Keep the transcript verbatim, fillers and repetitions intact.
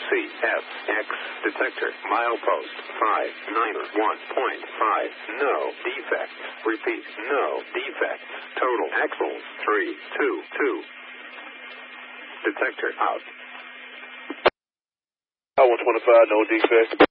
C F X detector milepost five nine one point five. No defects. Repeat, no defects. Total axles three two two. Detector out. I one twenty-five, no defects.